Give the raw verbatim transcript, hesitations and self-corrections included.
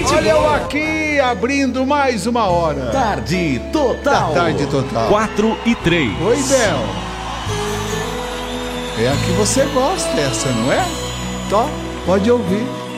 Futebol. Olha eu aqui, abrindo mais uma hora. Tarde Total. Tarde Total. quatro e três. Oi, Bel. É a que você gosta, essa, não é? Tó, pode ouvir.